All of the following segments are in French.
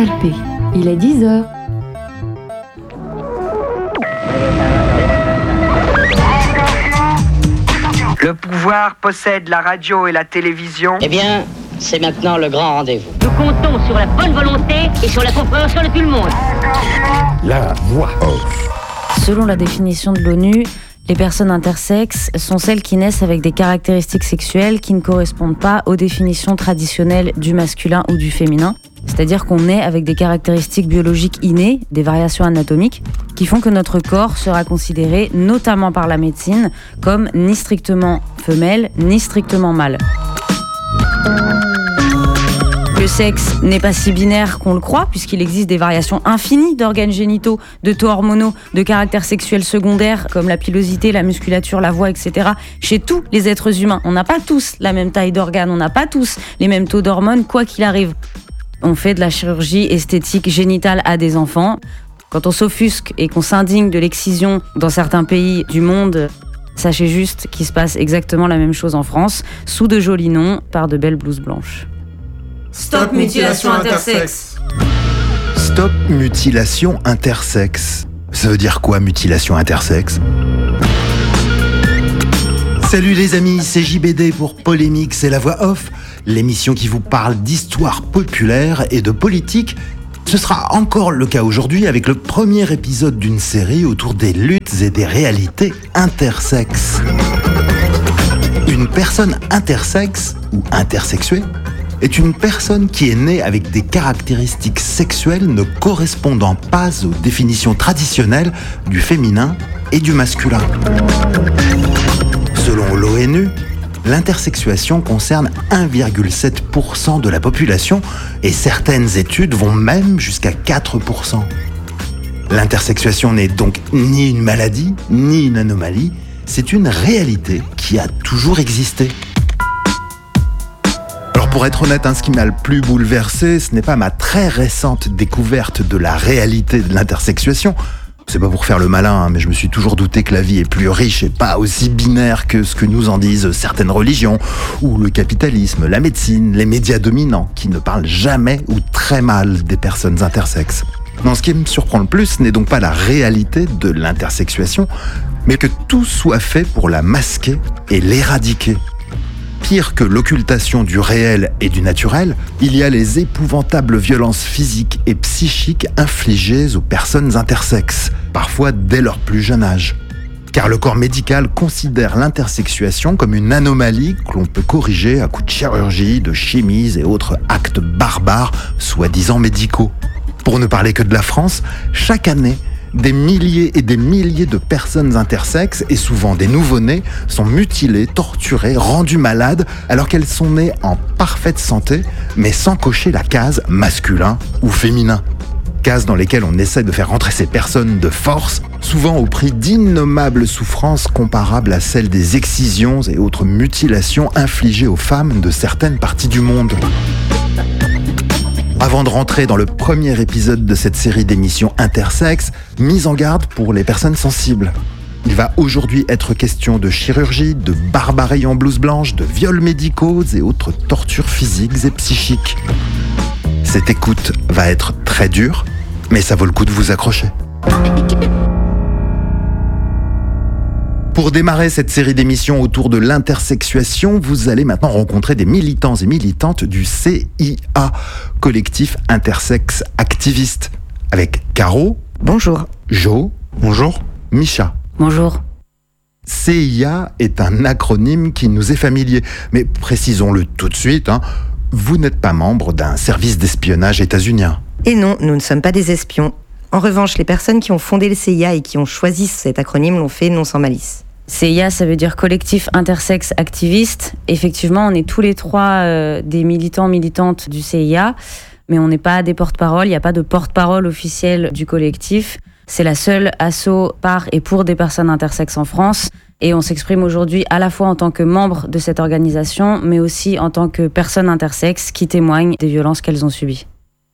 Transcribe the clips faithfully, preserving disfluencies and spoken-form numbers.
R P. Il est dix heures. Le pouvoir possède la radio et la télévision. Eh bien, c'est maintenant le grand rendez-vous. Nous comptons sur la bonne volonté et sur la compréhension de tout le monde. La voix off. Selon la définition de l'ONU, les personnes intersexes sont celles qui naissent avec des caractéristiques sexuelles qui ne correspondent pas aux définitions traditionnelles du masculin ou du féminin. C'est-à-dire qu'on naît avec des caractéristiques biologiques innées, des variations anatomiques, qui font que notre corps sera considéré, notamment par la médecine, comme ni strictement femelle, ni strictement mâle. Le sexe n'est pas si binaire qu'on le croit, puisqu'il existe des variations infinies d'organes génitaux, de taux hormonaux, de caractères sexuels secondaires, comme la pilosité, la musculature, la voix, et cetera, chez tous les êtres humains. On n'a pas tous la même taille d'organes, on n'a pas tous les mêmes taux d'hormones, quoi qu'il arrive. On fait de la chirurgie esthétique génitale à des enfants. Quand on s'offusque et qu'on s'indigne de l'excision dans certains pays du monde, sachez juste qu'il se passe exactement la même chose en France, sous de jolis noms, par de belles blouses blanches. Stop mutilation intersexe. Stop mutilation intersexe. Ça veut dire quoi, mutilation intersexe ? Salut les amis, c'est J B D pour Polémique, c'est la voix off, l'émission qui vous parle d'histoire populaire et de politique. Ce sera encore le cas aujourd'hui avec le premier épisode d'une série autour des luttes et des réalités intersexes. Une personne intersexe ou intersexuée est une personne qui est née avec des caractéristiques sexuelles ne correspondant pas aux définitions traditionnelles du féminin et du masculin. Selon l'ONU, l'intersexuation concerne un virgule sept pour cent de la population et certaines études vont même jusqu'à quatre pour cent. L'intersexuation n'est donc ni une maladie, ni une anomalie, c'est une réalité qui a toujours existé. Alors pour être honnête, hein, ce qui m'a le plus bouleversé, ce n'est pas ma très récente découverte de la réalité de l'intersexuation. C'est pas pour faire le malin, hein, mais je me suis toujours douté que la vie est plus riche et pas aussi binaire que ce que nous en disent certaines religions, ou le capitalisme, la médecine, les médias dominants, qui ne parlent jamais ou très mal des personnes intersexes. Non, ce qui me surprend le plus n'est donc pas la réalité de l'intersexuation, mais que tout soit fait pour la masquer et l'éradiquer. Pire que l'occultation du réel et du naturel, il y a les épouvantables violences physiques et psychiques infligées aux personnes intersexes, parfois dès leur plus jeune âge. Car le corps médical considère l'intersexuation comme une anomalie que l'on peut corriger à coups de chirurgie, de chimies et autres actes barbares, soi-disant médicaux. Pour ne parler que de la France, chaque année, des milliers et des milliers de personnes intersexes, et souvent des nouveau-nés, sont mutilées, torturées, rendues malades, alors qu'elles sont nées en parfaite santé, mais sans cocher la case masculin ou féminin. Cases dans lesquelles on essaie de faire rentrer ces personnes de force, souvent au prix d'innommables souffrances comparables à celles des excisions et autres mutilations infligées aux femmes de certaines parties du monde. Avant de rentrer dans le premier épisode de cette série d'émissions intersexes, mise en garde pour les personnes sensibles. Il va aujourd'hui être question de chirurgie, de barbarie en blouse blanche, de viols médicaux et autres tortures physiques et psychiques. Cette écoute va être très dure, mais ça vaut le coup de vous accrocher. Pour démarrer cette série d'émissions autour de l'intersexuation, vous allez maintenant rencontrer des militants et militantes du C I A, Collectif Intersexe Activiste, avec Caro. Bonjour. Jo. Bonjour. Micha. Bonjour. C I A est un acronyme qui nous est familier, mais précisons-le tout de suite, hein, vous n'êtes pas membre d'un service d'espionnage états-unien. Et non, nous ne sommes pas des espions. En revanche, les personnes qui ont fondé le C I A et qui ont choisi cet acronyme l'ont fait non sans malice. C I A, ça veut dire Collectif Intersexe Activiste. Effectivement, on est tous les trois euh, des militants, militantes du C I A, mais on n'est pas des porte-parole, il n'y a pas de porte-parole officielle du collectif. C'est la seule asso par et pour des personnes intersexes en France. Et on s'exprime aujourd'hui à la fois en tant que membre de cette organisation, mais aussi en tant que personnes intersexes qui témoignent des violences qu'elles ont subies.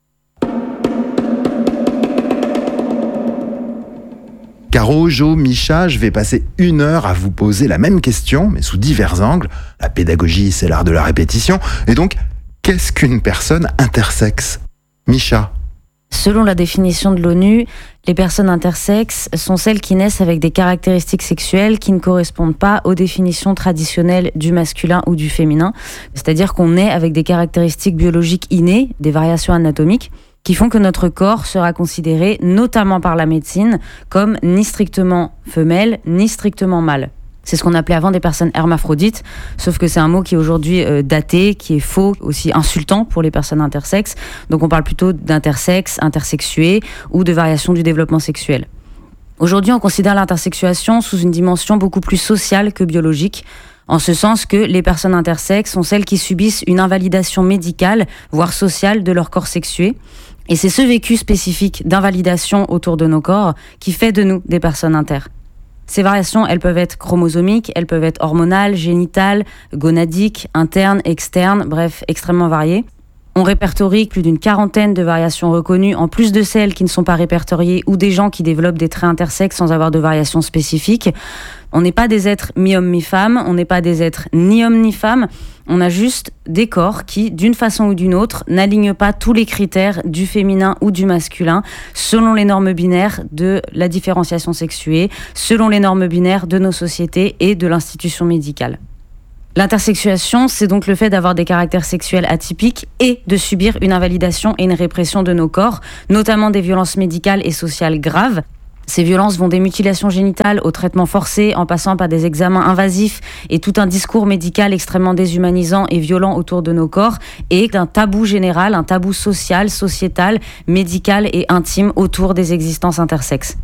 Caro, Jo, Micha, je vais passer une heure à vous poser la même question, mais sous divers angles. La pédagogie, c'est l'art de la répétition. Et donc, qu'est-ce qu'une personne intersexe ? Micha, Selon la définition de l'ONU, les personnes intersexes sont celles qui naissent avec des caractéristiques sexuelles qui ne correspondent pas aux définitions traditionnelles du masculin ou du féminin. C'est-à-dire qu'on naît avec des caractéristiques biologiques innées, des variations anatomiques, qui font que notre corps sera considéré, notamment par la médecine, comme ni strictement femelle, ni strictement mâle. C'est ce qu'on appelait avant des personnes hermaphrodites, sauf que c'est un mot qui est aujourd'hui euh, daté, qui est faux, aussi insultant pour les personnes intersexes. Donc on parle plutôt d'intersexe, intersexué ou de variation du développement sexuel. Aujourd'hui, on considère l'intersexuation sous une dimension beaucoup plus sociale que biologique, en ce sens que les personnes intersexes sont celles qui subissent une invalidation médicale, voire sociale, de leur corps sexué. Et c'est ce vécu spécifique d'invalidation autour de nos corps qui fait de nous des personnes inter. Ces variations, elles peuvent être chromosomiques, elles peuvent être hormonales, génitales, gonadiques, internes, externes, bref, extrêmement variées. On répertorie plus d'une quarantaine de variations reconnues, en plus de celles qui ne sont pas répertoriées ou des gens qui développent des traits intersexes sans avoir de variations spécifiques. On n'est pas des êtres mi-homme, mi-femme, on n'est pas des êtres ni homme ni femme, on a juste des corps qui, d'une façon ou d'une autre, n'alignent pas tous les critères du féminin ou du masculin selon les normes binaires de la différenciation sexuée, selon les normes binaires de nos sociétés et de l'institution médicale. L'intersexuation, c'est donc le fait d'avoir des caractères sexuels atypiques et de subir une invalidation et une répression de nos corps, notamment des violences médicales et sociales graves. Ces violences vont des mutilations génitales aux traitements forcés, en passant par des examens invasifs et tout un discours médical extrêmement déshumanisant et violent autour de nos corps, et d'un tabou général, un tabou social, sociétal, médical et intime autour des existences intersexes.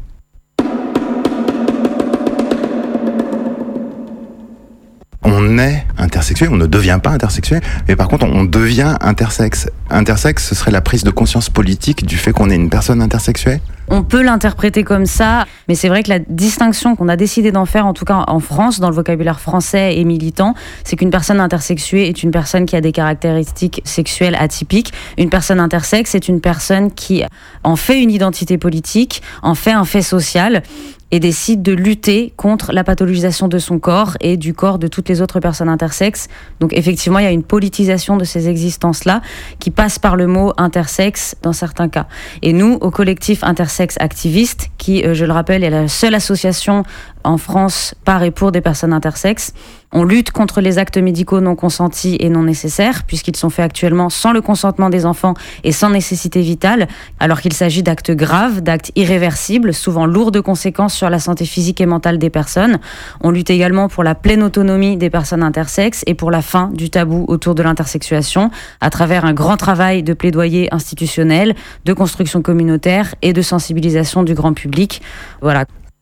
On est intersexuel, on ne devient pas intersexuel, mais par contre on devient intersexe. Intersexe, ce serait la prise de conscience politique du fait qu'on est une personne intersexuelle ? On peut l'interpréter comme ça, mais c'est vrai que la distinction qu'on a décidé d'en faire, en tout cas en France, dans le vocabulaire français et militant, c'est qu'une personne intersexuée est une personne qui a des caractéristiques sexuelles atypiques. Une personne intersexe est une personne qui en fait une identité politique, en fait un fait social, et décide de lutter contre la pathologisation de son corps et du corps de toutes les autres personnes intersexes. Donc effectivement, il y a une politisation de ces existences-là qui passe par le mot intersexe dans certains cas. Et nous, au collectif Intersexe Activiste, qui, je le rappelle, est la seule association en France par et pour des personnes intersexes, on lutte contre les actes médicaux non consentis et non nécessaires, puisqu'ils sont faits actuellement sans le consentement des enfants et sans nécessité vitale, alors qu'il s'agit d'actes graves, d'actes irréversibles, souvent lourds de conséquences sur la santé physique et mentale des personnes. On lutte également pour la pleine autonomie des personnes intersexes et pour la fin du tabou autour de l'intersexuation, à travers un grand travail de plaidoyer institutionnel, de construction communautaire et de sensibilisation du grand public. Voilà.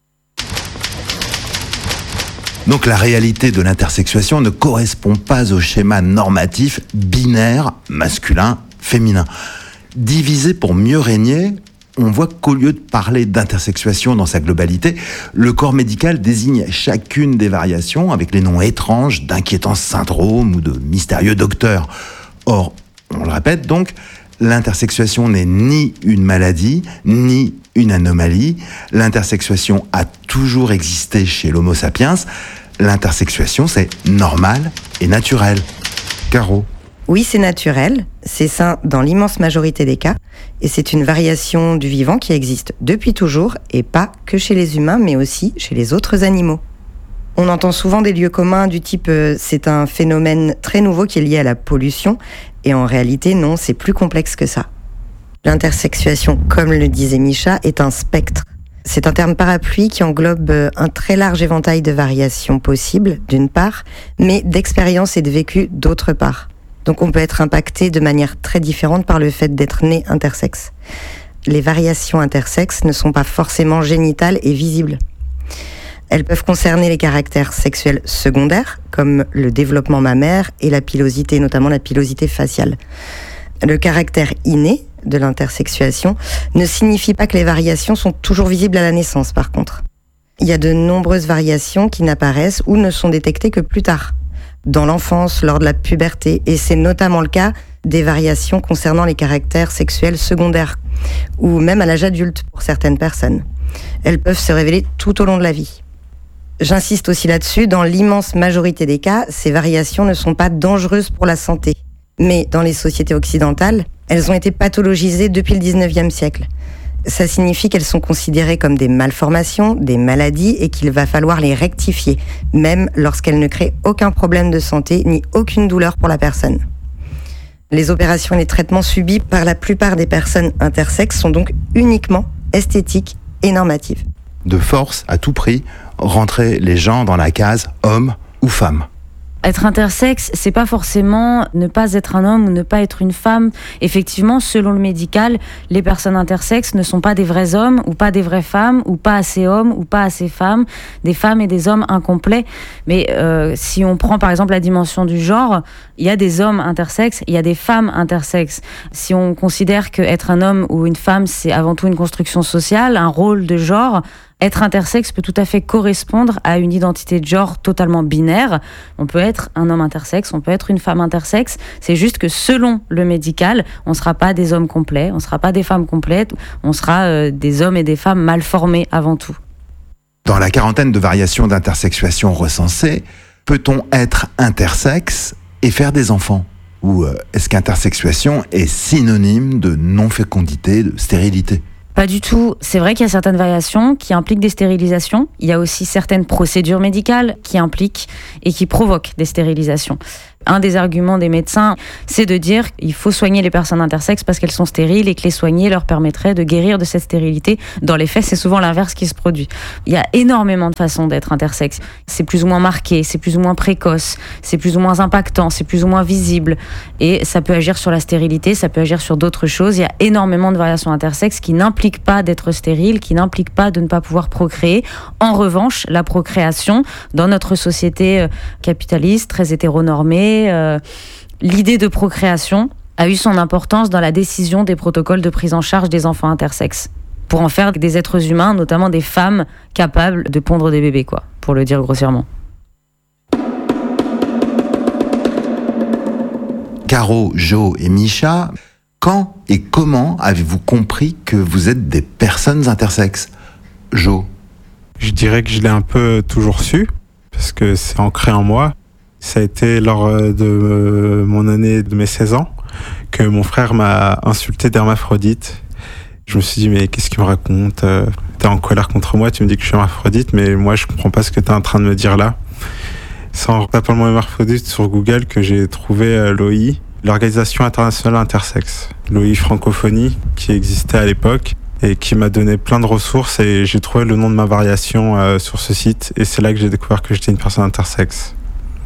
Donc la réalité de l'intersexuation ne correspond pas au schéma normatif binaire masculin-féminin. Divisé pour mieux régner, on voit qu'au lieu de parler d'intersexuation dans sa globalité, le corps médical désigne chacune des variations avec les noms étranges d'inquiétants syndromes ou de mystérieux docteurs. Or, on le répète donc, l'intersexuation n'est ni une maladie, ni une anomalie. L'intersexuation a toujours existé chez l'Homo sapiens. L'intersexuation, c'est normal et naturel. Caro. Oui, c'est naturel, c'est sain dans l'immense majorité des cas, et c'est une variation du vivant qui existe depuis toujours, et pas que chez les humains, mais aussi chez les autres animaux. On entend souvent des lieux communs du type euh, c'est un phénomène très nouveau qui est lié à la pollution, et en réalité non, c'est plus complexe que ça. L'intersexuation, comme le disait Micha, est un spectre. C'est un terme parapluie qui englobe un très large éventail de variations possibles, d'une part, mais d'expériences et de vécu, d'autre part. Donc on peut être impacté de manière très différente par le fait d'être né intersexe. Les variations intersexes ne sont pas forcément génitales et visibles. Elles peuvent concerner les caractères sexuels secondaires, comme le développement mammaire et la pilosité, notamment la pilosité faciale. Le caractère inné de l'intersexuation ne signifie pas que les variations sont toujours visibles à la naissance, par contre. Il y a de nombreuses variations qui n'apparaissent ou ne sont détectées que plus tard, dans l'enfance, lors de la puberté, et c'est notamment le cas des variations concernant les caractères sexuels secondaires, ou même à l'âge adulte pour certaines personnes. Elles peuvent se révéler tout au long de la vie. J'insiste aussi là-dessus, dans l'immense majorité des cas, ces variations ne sont pas dangereuses pour la santé. Mais dans les sociétés occidentales, Elles ont été pathologisées depuis le dix-neuvième siècle. Ça signifie qu'elles sont considérées comme des malformations, des maladies, et qu'il va falloir les rectifier, même lorsqu'elles ne créent aucun problème de santé ni aucune douleur pour la personne. Les opérations et les traitements subis par la plupart des personnes intersexes sont donc uniquement esthétiques et normatives. De force, à tout prix, rentrer les gens dans la case homme ou femme. Être intersexe, c'est pas forcément ne pas être un homme ou ne pas être une femme. Effectivement, selon le médical, les personnes intersexes ne sont pas des vrais hommes ou pas des vraies femmes ou pas assez hommes ou pas assez femmes, des femmes et des hommes incomplets. Mais euh, si on prend par exemple la dimension du genre, il y a des hommes intersexes, il y a des femmes intersexes. Si on considère qu'être un homme ou une femme, c'est avant tout une construction sociale, un rôle de genre, être intersexe peut tout à fait correspondre à une identité de genre totalement binaire. On peut être un homme intersexe, on peut être une femme intersexe. C'est juste que selon le médical, on ne sera pas des hommes complets, on ne sera pas des femmes complètes, on sera euh, des hommes et des femmes mal formés avant tout. Dans la quarantaine de variations d'intersexuation recensées, peut-on être intersexe et faire des enfants ? Ou euh, est-ce qu'intersexuation est synonyme de non-fécondité, de stérilité ? Pas du tout. C'est vrai qu'il y a certaines variations qui impliquent des stérilisations. Il y a aussi certaines procédures médicales qui impliquent et qui provoquent des stérilisations. Un des arguments des médecins, c'est de dire qu'il faut soigner les personnes intersexes parce qu'elles sont stériles et que les soigner leur permettrait de guérir de cette stérilité. Dans les faits, c'est souvent l'inverse qui se produit. Il y a énormément de façons d'être intersexe. C'est plus ou moins marqué, c'est plus ou moins précoce, c'est plus ou moins impactant, c'est plus ou moins visible. Et ça peut agir sur la stérilité, ça peut agir sur d'autres choses. Il y a énormément de variations intersexes qui n'impliquent pas d'être stérile, qui n'impliquent pas de ne pas pouvoir procréer. En revanche, la procréation, dans notre société capitaliste, très hétéronormée, Euh, l'idée de procréation a eu son importance dans la décision des protocoles de prise en charge des enfants intersexes, pour en faire des êtres humains, notamment des femmes capables de pondre des bébés, quoi, pour le dire grossièrement. Caro, Jo et Micha, quand et comment avez-vous compris que vous êtes des personnes intersexes ? Jo ? Je dirais que je l'ai un peu toujours su, parce que c'est ancré en moi. Ça a été lors de mon année de mes seize ans que mon frère m'a insulté d'hermaphrodite. Je me suis dit, mais qu'est-ce qu'il me raconte ? T'es en colère contre moi, tu me dis que je suis hermaphrodite, mais moi je comprends pas ce que t'es en train de me dire là. C'est en tapant le mot hermaphrodite sur Google que j'ai trouvé l'O I, l'Organisation internationale intersexe, l'O I francophonie, qui existait à l'époque et qui m'a donné plein de ressources, et j'ai trouvé le nom de ma variation sur ce site, et c'est là que j'ai découvert que j'étais une personne intersexe. Micha ?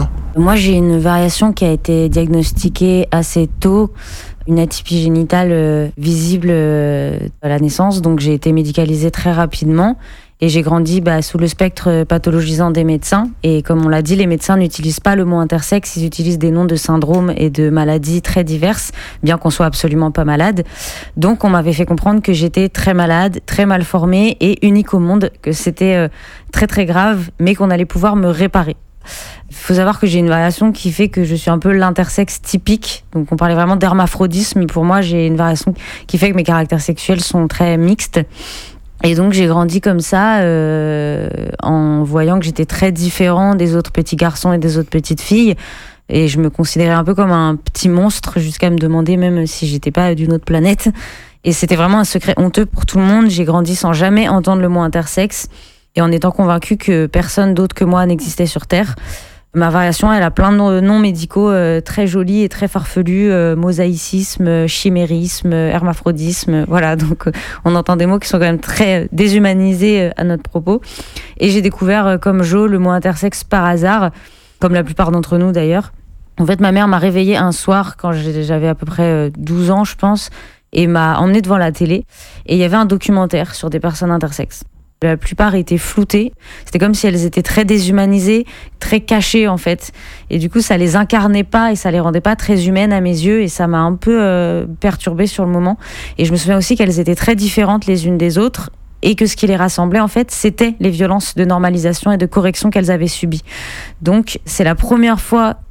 Moi, j'ai une variation qui a été diagnostiquée assez tôt, une atypie génitale euh, visible euh, à la naissance, donc j'ai été médicalisée très rapidement et j'ai grandi bah, sous le spectre pathologisant des médecins. Et comme on l'a dit, les médecins n'utilisent pas le mot intersexe, ils utilisent des noms de syndromes et de maladies très diverses, bien qu'on soit absolument pas malade. Donc on m'avait fait comprendre que j'étais très malade, très mal formée et unique au monde, que c'était euh, très très grave, mais qu'on allait pouvoir me réparer. Il faut savoir que j'ai une variation qui fait que je suis un peu l'intersexe typique. Donc on parlait vraiment d'hermaphrodisme, mais pour moi j'ai une variation qui fait que mes caractères sexuels sont très mixtes. Et donc j'ai grandi comme ça euh, en voyant que j'étais très différent des autres petits garçons et des autres petites filles. Et je me considérais un peu comme un petit monstre, jusqu'à me demander même si j'étais pas d'une autre planète. Et c'était vraiment un secret honteux pour tout le monde. J'ai grandi sans jamais entendre le mot intersexe et en étant convaincue que personne d'autre que moi n'existait sur Terre. Ma variation, elle a plein de noms médicaux euh, très jolis et très farfelus, euh, mosaïcisme, chimérisme, hermaphrodisme, voilà. Donc euh, on entend des mots qui sont quand même très déshumanisés euh, à notre propos. Et j'ai découvert, euh, comme Jo, le mot intersexe par hasard, comme la plupart d'entre nous d'ailleurs. En fait, ma mère m'a réveillée un soir quand j'avais à peu près douze ans, je pense, et m'a emmenée devant la télé. Et il y avait un documentaire sur des personnes intersexes. La plupart étaient floutées. C'était comme si elles étaient très déshumanisées, très cachées en fait. Et du coup, ça les incarnait pas et ça les rendait pas très humaines à mes yeux. Et ça m'a un peu euh, perturbée sur le moment. Et je me souviens aussi qu'elles étaient très différentes les unes des autres. Et que ce qui les rassemblait, en fait, c'était les violences de normalisation et de correction qu'elles avaient subies. Donc, c'est la première fois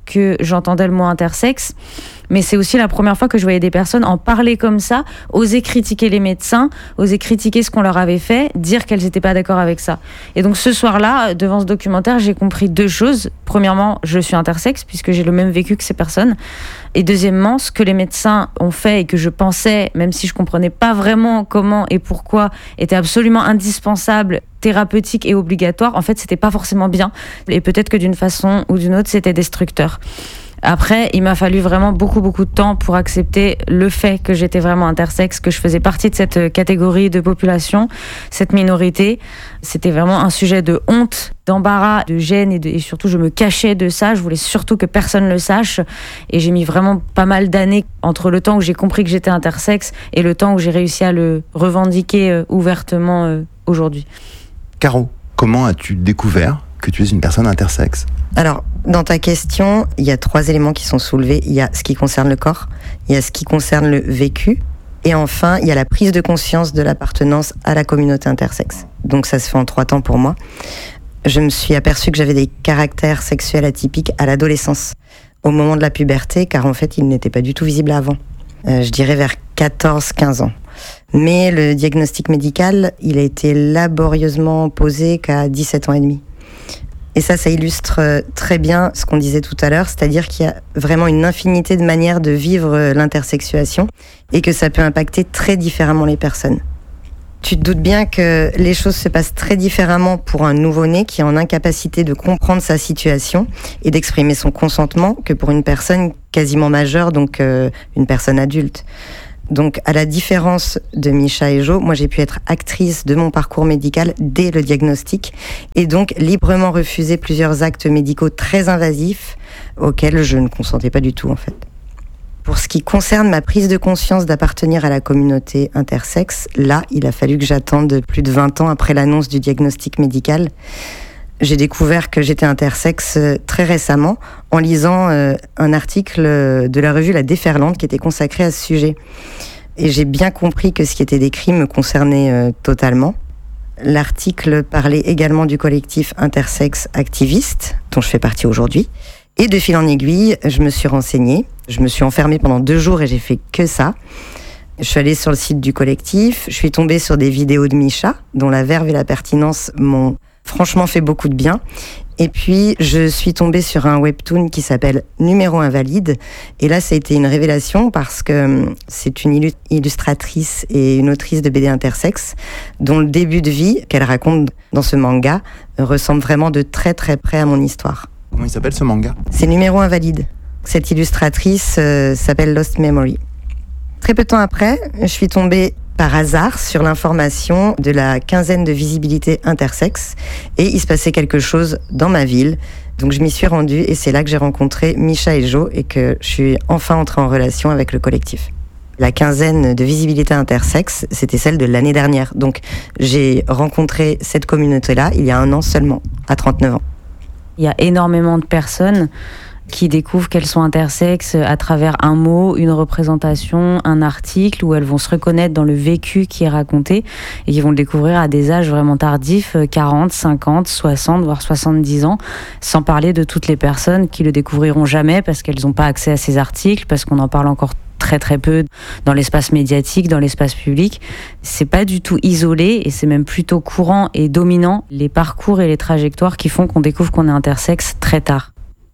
que j'entendais le mot intersexe, mais c'est aussi la première fois que je voyais des personnes en parler comme ça, oser critiquer les médecins, oser critiquer ce qu'on leur avait fait, dire qu'elles n'étaient pas d'accord avec ça. Et donc ce soir-là, devant ce documentaire, j'ai compris deux choses. Premièrement, je suis intersexe puisque j'ai le même vécu que ces personnes. Et deuxièmement, ce que les médecins ont fait et que je pensais, même si je comprenais pas vraiment comment et pourquoi, était absolument indispensable, thérapeutique et obligatoire, en fait, c'était pas forcément bien. Et peut-être que d'une façon ou d'une autre, c'était destructeur. Après, il m'a fallu vraiment beaucoup, beaucoup de temps pour accepter le fait que j'étais vraiment intersexe, que je faisais partie de cette catégorie de population, cette minorité. C'était vraiment un sujet de honte, d'embarras, de gêne et, de, et surtout, je me cachais de ça. Je voulais surtout que personne le sache. Et j'ai mis vraiment pas mal d'années entre le temps où j'ai compris que j'étais intersexe et le temps où j'ai réussi à le revendiquer euh, ouvertement euh, aujourd'hui. Caro, comment as-tu découvert que tu es une personne intersexe ? Alors, dans ta question, il y a trois éléments qui sont soulevés. Il y a ce qui concerne le corps, il y a ce qui concerne le vécu, et enfin, il y a la prise de conscience de l'appartenance à la communauté intersexe. Donc ça se fait en trois temps pour moi. Je me suis aperçue que j'avais des caractères sexuels atypiques à l'adolescence, au moment de la puberté, car en fait, ils n'étaient pas du tout visibles avant. Euh, je dirais vers quatorze quinze ans. Mais le diagnostic médical, il a été laborieusement posé qu'à dix-sept ans et demi. Et ça, ça illustre très bien ce qu'on disait tout à l'heure, c'est-à-dire qu'il y a vraiment une infinité de manières de vivre l'intersexuation et que ça peut impacter très différemment les personnes. Tu te doutes bien que les choses se passent très différemment pour un nouveau-né qui est en incapacité de comprendre sa situation et d'exprimer son consentement que pour une personne quasiment majeure, donc euh, une personne adulte. Donc, à la différence de Misha et Jo, moi j'ai pu être actrice de mon parcours médical dès le diagnostic et donc librement refuser plusieurs actes médicaux très invasifs auxquels je ne consentais pas du tout en fait. Pour ce qui concerne ma prise de conscience d'appartenir à la communauté intersexe, là, il a fallu que j'attende plus de vingt ans après l'annonce du diagnostic médical. J'ai découvert que j'étais intersexe très récemment en lisant euh, un article de la revue La Déferlante qui était consacré à ce sujet. Et j'ai bien compris que ce qui était décrit me concernait euh, totalement. L'article parlait également du collectif Intersexe Activiste, dont je fais partie aujourd'hui. Et de fil en aiguille, je me suis renseignée. Je me suis enfermée pendant deux jours et j'ai fait que ça. Je suis allée sur le site du collectif, je suis tombée sur des vidéos de Misha, dont la verve et la pertinence m'ont franchement fait beaucoup de bien. Et puis, je suis tombée sur un webtoon qui s'appelle Numéro Invalide. Et là, ça a été une révélation parce que c'est une illustratrice et une autrice de B D intersexe dont le début de vie qu'elle raconte dans ce manga ressemble vraiment de très très près à mon histoire. Comment il s'appelle ce manga ? C'est Numéro Invalide. Cette illustratrice euh, s'appelle Lost Memory. Très peu de temps après, je suis tombée par hasard sur l'information de la quinzaine de visibilité intersexe et il se passait quelque chose dans ma ville. Donc je m'y suis rendue et c'est là que j'ai rencontré Misha et Jo et que je suis enfin entrée en relation avec le collectif. La quinzaine de visibilité intersexe, c'était celle de l'année dernière. Donc j'ai rencontré cette communauté-là il y a un an seulement, à trente-neuf ans. Il y a énormément de personnes qui découvrent qu'elles sont intersexes à travers un mot, une représentation, un article, où elles vont se reconnaître dans le vécu qui est raconté et qui vont le découvrir à des âges vraiment tardifs, quarante, cinquante, soixante, voire soixante-dix ans, sans parler de toutes les personnes qui le découvriront jamais parce qu'elles n'ont pas accès à ces articles, parce qu'on en parle encore très très peu dans l'espace médiatique, dans l'espace public. C'est pas du tout isolé et c'est même plutôt courant et dominant les parcours et les trajectoires qui font qu'on découvre qu'on est intersexe très tard.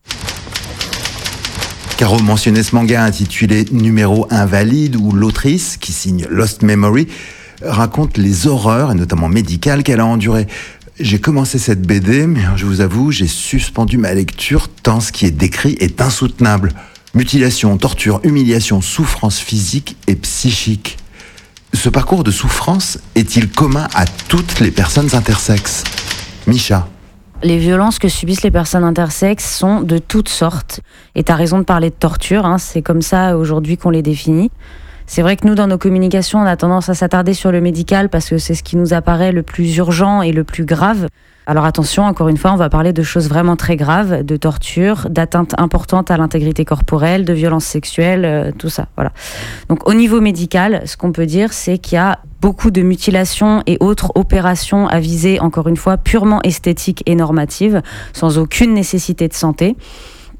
Caro mentionnait ce manga intitulé Numéro Invalide où l'autrice, qui signe Lost Memory, raconte les horreurs, et notamment médicales, qu'elle a endurées. J'ai commencé cette B D, mais je vous avoue, j'ai suspendu ma lecture tant ce qui est décrit est insoutenable. Mutilation, torture, humiliation, souffrance physique et psychique. Ce parcours de souffrance est-il commun à toutes les personnes intersexes ? Misha. Les violences que subissent les personnes intersexes sont de toutes sortes. Et tu as raison de parler de torture, hein, c'est comme ça aujourd'hui qu'on les définit. C'est vrai que nous, dans nos communications, on a tendance à s'attarder sur le médical parce que c'est ce qui nous apparaît le plus urgent et le plus grave. Alors attention, encore une fois, on va parler de choses vraiment très graves, de torture, d'atteintes importantes à l'intégrité corporelle, de violences sexuelles, euh, tout ça. Voilà. Donc au niveau médical, ce qu'on peut dire, c'est qu'il y a beaucoup de mutilations et autres opérations à visée, encore une fois, purement esthétiques et normatives, sans aucune nécessité de santé.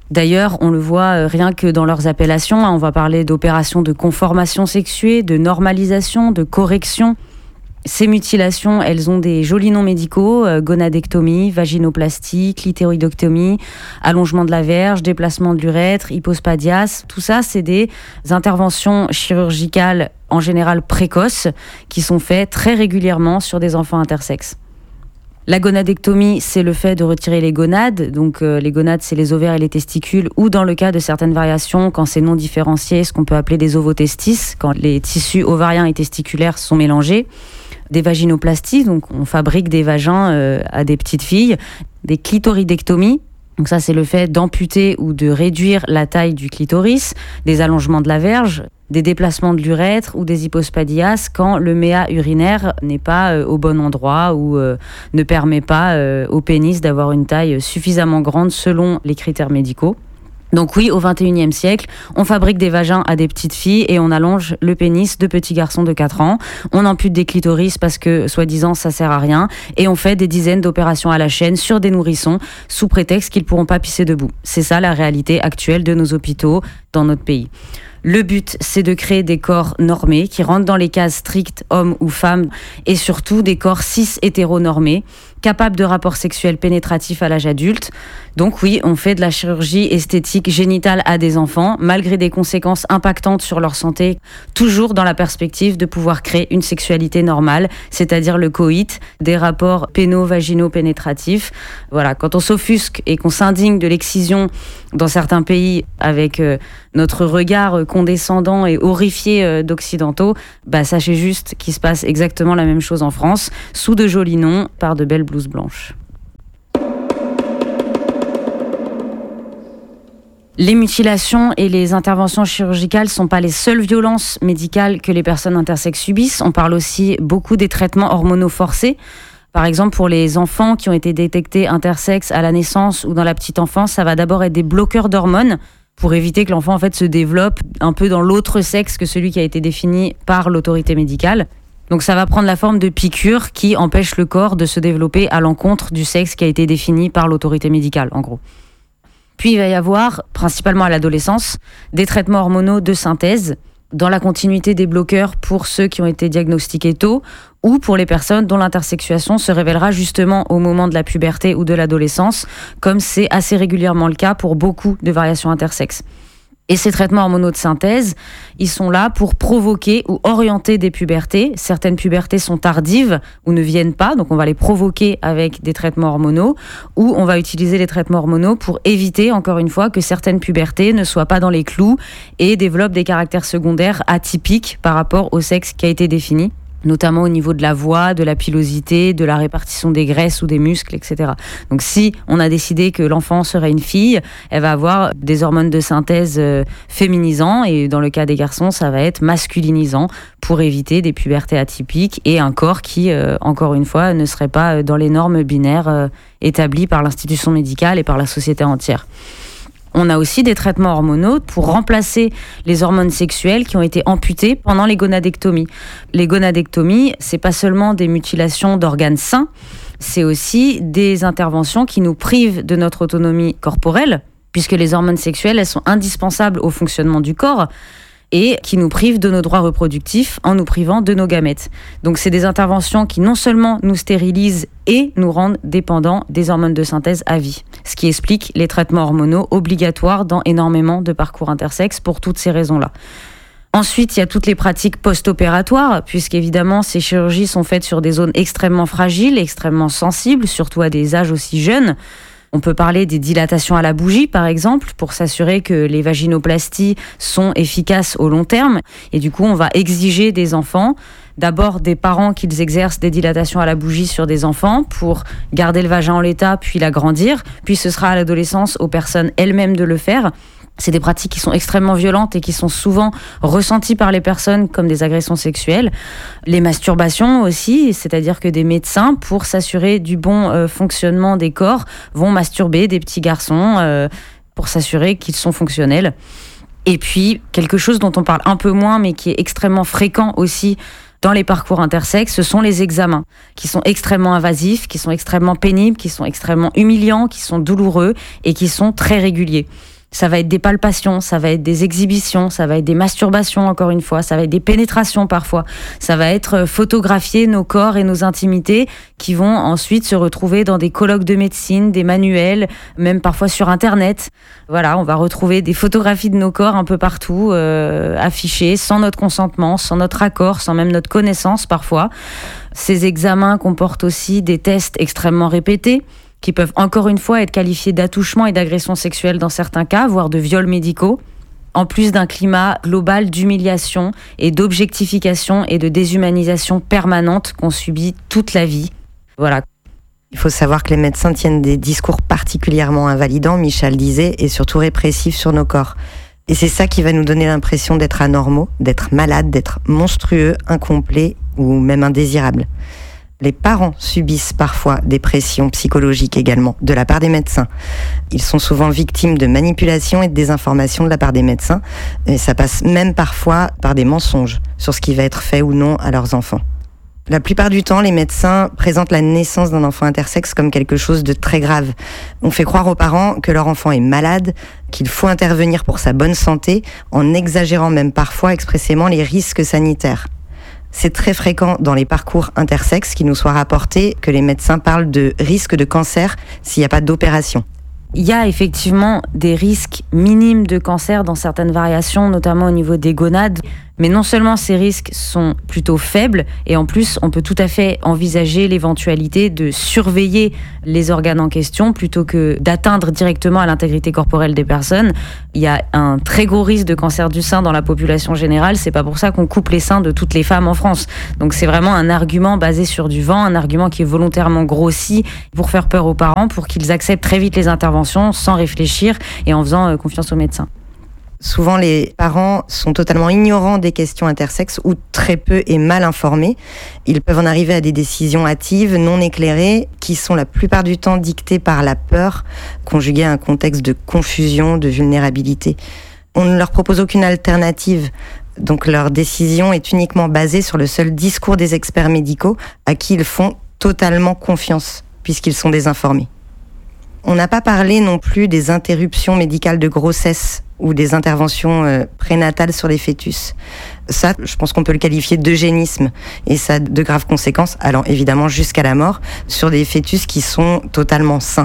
D'ailleurs, on le voit rien que dans leurs appellations, on va parler d'opérations de conformation sexuée, de normalisation, de correction. Ces mutilations, elles ont des jolis noms médicaux, euh, gonadectomie, vaginoplastie, clitoridectomie, allongement de la verge, déplacement de l'urètre, hypospadias. Tout ça, c'est des interventions chirurgicales en général précoces qui sont faites très régulièrement sur des enfants intersexes. La gonadectomie, c'est le fait de retirer les gonades. Donc euh, les gonades, c'est les ovaires et les testicules, ou dans le cas de certaines variations, quand c'est non différencié, ce qu'on peut appeler des ovotestis, quand les tissus ovariens et testiculaires sont mélangés. Des vaginoplasties, donc on fabrique des vagins euh, à des petites filles. Des clitoridectomies, donc ça c'est le fait d'amputer ou de réduire la taille du clitoris. Des allongements de la verge, des déplacements de l'urètre ou des hypospadias quand le méa urinaire n'est pas euh, au bon endroit ou euh, ne permet pas euh, au pénis d'avoir une taille suffisamment grande selon les critères médicaux. Donc oui, au vingt et unième siècle, on fabrique des vagins à des petites filles et on allonge le pénis de petits garçons de quatre ans. On ampute des clitoris parce que, soi-disant, ça sert à rien. Et on fait des dizaines d'opérations à la chaîne sur des nourrissons sous prétexte qu'ils pourront pas pisser debout. C'est ça la réalité actuelle de nos hôpitaux dans notre pays. Le but, c'est de créer des corps normés qui rentrent dans les cases strictes hommes ou femmes et surtout des corps cis hétéronormés capables de rapports sexuels pénétratifs à l'âge adulte. Donc oui, on fait de la chirurgie esthétique génitale à des enfants malgré des conséquences impactantes sur leur santé, toujours dans la perspective de pouvoir créer une sexualité normale, c'est-à-dire le coït, des rapports péno-vaginaux pénétratifs. Voilà, quand on s'offusque et qu'on s'indigne de l'excision dans certains pays avec euh, notre regard condescendant et horrifié euh, d'occidentaux, bah sachez juste qu'il se passe exactement la même chose en France, sous de jolis noms, par de belles blouses blanches. Les mutilations et les interventions chirurgicales ne sont pas les seules violences médicales que les personnes intersexes subissent. On parle aussi beaucoup des traitements hormonaux forcés. Par exemple, pour les enfants qui ont été détectés intersexes à la naissance ou dans la petite enfance, ça va d'abord être des bloqueurs d'hormones pour éviter que l'enfant en fait se développe un peu dans l'autre sexe que celui qui a été défini par l'autorité médicale. Donc ça va prendre la forme de piqûres qui empêchent le corps de se développer à l'encontre du sexe qui a été défini par l'autorité médicale, en gros. Puis il va y avoir, principalement à l'adolescence, des traitements hormonaux de synthèse, dans la continuité des bloqueurs pour ceux qui ont été diagnostiqués tôt, ou pour les personnes dont l'intersexuation se révélera justement au moment de la puberté ou de l'adolescence, comme c'est assez régulièrement le cas pour beaucoup de variations intersexes. Et ces traitements hormonaux de synthèse, ils sont là pour provoquer ou orienter des pubertés. Certaines pubertés sont tardives ou ne viennent pas, donc on va les provoquer avec des traitements hormonaux, ou on va utiliser les traitements hormonaux pour éviter, encore une fois, que certaines pubertés ne soient pas dans les clous et développent des caractères secondaires atypiques par rapport au sexe qui a été défini, notamment au niveau de la voix, de la pilosité, de la répartition des graisses ou des muscles, et cetera. Donc si on a décidé que l'enfant serait une fille, elle va avoir des hormones de synthèse euh, féminisants, et dans le cas des garçons, ça va être masculinisant pour éviter des pubertés atypiques et un corps qui, euh, encore une fois, ne serait pas dans les normes binaires euh, établies par l'institution médicale et par la société entière. On a aussi des traitements hormonaux pour remplacer les hormones sexuelles qui ont été amputées pendant les gonadectomies. Les gonadectomies, c'est pas seulement des mutilations d'organes sains, c'est aussi des interventions qui nous privent de notre autonomie corporelle, puisque les hormones sexuelles, elles sont indispensables au fonctionnement du corps, et qui nous privent de nos droits reproductifs en nous privant de nos gamètes. Donc c'est des interventions qui non seulement nous stérilisent et nous rendent dépendants des hormones de synthèse à vie. Ce qui explique les traitements hormonaux obligatoires dans énormément de parcours intersexes pour toutes ces raisons-là. Ensuite, il y a toutes les pratiques post-opératoires, puisqu'évidemment, ces chirurgies sont faites sur des zones extrêmement fragiles, extrêmement sensibles, surtout à des âges aussi jeunes. On peut parler des dilatations à la bougie, par exemple, pour s'assurer que les vaginoplasties sont efficaces au long terme. Et du coup, on va exiger des enfants, d'abord des parents qu'ils exercent des dilatations à la bougie sur des enfants pour garder le vagin en l'état, puis l'agrandir. Puis ce sera à l'adolescence aux personnes elles-mêmes de le faire. C'est des pratiques qui sont extrêmement violentes et qui sont souvent ressenties par les personnes comme des agressions sexuelles. Les masturbations aussi, c'est-à-dire que des médecins, pour s'assurer du bon euh, fonctionnement des corps, vont masturber des petits garçons euh, pour s'assurer qu'ils sont fonctionnels. Et puis, quelque chose dont on parle un peu moins, mais qui est extrêmement fréquent aussi dans les parcours intersexes, ce sont les examens, qui sont extrêmement invasifs, qui sont extrêmement pénibles, qui sont extrêmement humiliants, qui sont douloureux et qui sont très réguliers. Ça va être des palpations, ça va être des exhibitions, ça va être des masturbations, encore une fois, ça va être des pénétrations parfois. Ça va être photographier nos corps et nos intimités qui vont ensuite se retrouver dans des colloques de médecine, des manuels, même parfois sur Internet. Voilà, on va retrouver des photographies de nos corps un peu partout, euh, affichées, sans notre consentement, sans notre accord, sans même notre connaissance parfois. Ces examens comportent aussi des tests extrêmement répétés, qui peuvent encore une fois être qualifiés d'attouchement et d'agression sexuelle dans certains cas, voire de viols médicaux, en plus d'un climat global d'humiliation et d'objectification et de déshumanisation permanente qu'on subit toute la vie. Voilà. Il faut savoir que les médecins tiennent des discours particulièrement invalidants, Michal disait, et surtout répressifs sur nos corps. Et c'est ça qui va nous donner l'impression d'être anormaux, d'être malades, d'être monstrueux, incomplets ou même indésirables. Les parents subissent parfois des pressions psychologiques également, de la part des médecins. Ils sont souvent victimes de manipulations et de désinformation de la part des médecins, et ça passe même parfois par des mensonges sur ce qui va être fait ou non à leurs enfants. La plupart du temps, les médecins présentent la naissance d'un enfant intersexe comme quelque chose de très grave. On fait croire aux parents que leur enfant est malade, qu'il faut intervenir pour sa bonne santé, en exagérant même parfois expressément les risques sanitaires. C'est très fréquent dans les parcours intersexes qu'il nous soit rapporté que les médecins parlent de risque de cancer s'il n'y a pas d'opération. Il y a effectivement des risques minimes de cancer dans certaines variations, notamment au niveau des gonades. Mais non seulement ces risques sont plutôt faibles, et en plus, on peut tout à fait envisager l'éventualité de surveiller les organes en question plutôt que d'atteindre directement à l'intégrité corporelle des personnes. Il y a un très gros risque de cancer du sein dans la population générale. C'est pas pour ça qu'on coupe les seins de toutes les femmes en France. Donc c'est vraiment un argument basé sur du vent, un argument qui est volontairement grossi pour faire peur aux parents, pour qu'ils acceptent très vite les interventions sans réfléchir et en faisant confiance aux médecins. Souvent, les parents sont totalement ignorants des questions intersexes ou très peu et mal informés. Ils peuvent en arriver à des décisions hâtives, non éclairées, qui sont la plupart du temps dictées par la peur, conjuguée à un contexte de confusion, de vulnérabilité. On ne leur propose aucune alternative, donc leur décision est uniquement basée sur le seul discours des experts médicaux à qui ils font totalement confiance, puisqu'ils sont désinformés. On n'a pas parlé non plus des interruptions médicales de grossesse ou des interventions euh, prénatales sur les fœtus. Ça, je pense qu'on peut le qualifier d'eugénisme, et ça a de graves conséquences, allant évidemment jusqu'à la mort, sur des fœtus qui sont totalement sains.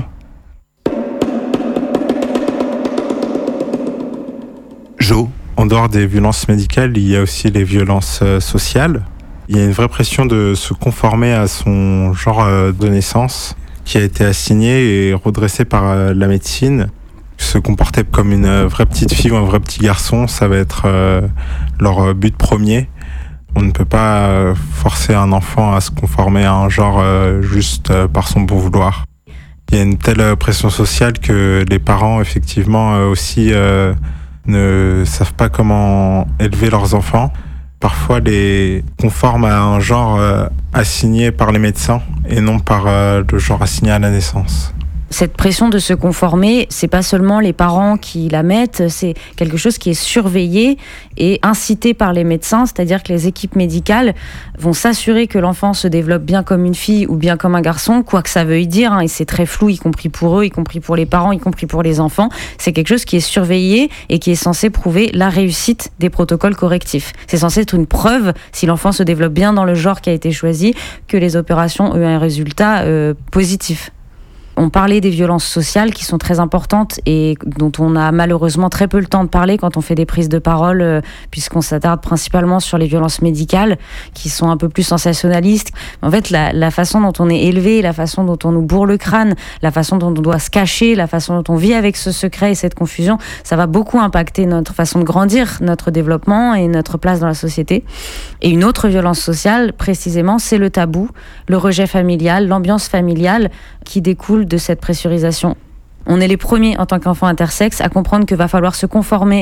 Jo. En dehors des violences médicales, il y a aussi les violences euh, sociales. Il y a une vraie pression de se conformer à son genre euh, de naissance, qui a été assigné et redressé par euh, la médecine. Se comporter comme une euh, vraie petite fille ou un vrai petit garçon, ça va être euh, leur but premier. On ne peut pas euh, forcer un enfant à se conformer à un genre euh, juste euh, par son bon vouloir. Il y a une telle pression sociale que les parents, effectivement, euh, aussi euh, ne savent pas comment élever leurs enfants. Parfois les conforment à un genre euh, assigné par les médecins et non par euh, le genre assigné à la naissance. Cette pression de se conformer, c'est pas seulement les parents qui la mettent, c'est quelque chose qui est surveillé et incité par les médecins, c'est-à-dire que les équipes médicales vont s'assurer que l'enfant se développe bien comme une fille ou bien comme un garçon, quoi que ça veuille dire, hein, et c'est très flou, y compris pour eux, y compris pour les parents, y compris pour les enfants. C'est quelque chose qui est surveillé et qui est censé prouver la réussite des protocoles correctifs. C'est censé être une preuve, si l'enfant se développe bien dans le genre qui a été choisi, que les opérations ont eu un résultat euh, positif. On parlait des violences sociales qui sont très importantes et dont on a malheureusement très peu le temps de parler quand on fait des prises de parole, euh, puisqu'on s'attarde principalement sur les violences médicales qui sont un peu plus sensationnalistes. En fait, la, la façon dont on est élevé, la façon dont on nous bourre le crâne, la façon dont on doit se cacher, la façon dont on vit avec ce secret et cette confusion, ça va beaucoup impacter notre façon de grandir, notre développement et notre place dans la société. Et une autre violence sociale, précisément, c'est le tabou, le rejet familial, l'ambiance familiale qui découle de cette pressurisation. On est les premiers en tant qu'enfants intersexes à comprendre qu'il va falloir se conformer